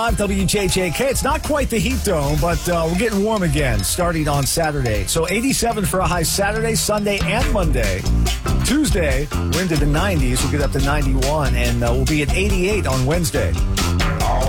WJJK. It's not quite the heat dome, but we're getting warm again starting on Saturday. So 87 for a high Saturday, Sunday, and Monday. Tuesday, we're into the 90s. We'll get up to 91, and we'll be at 88 on Wednesday.